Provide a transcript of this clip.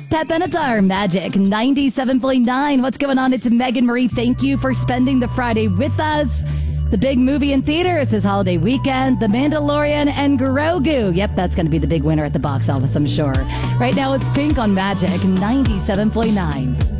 Pat Benatar, Magic 97.9. What's going on? It's Megan Marie. Thank you for spending the Friday with us. The big movie in theaters this holiday weekend, The Mandalorian and Grogu. Yep, that's going to be the big winner at the box office, I'm sure. Right now, it's Pink on Magic 97.9.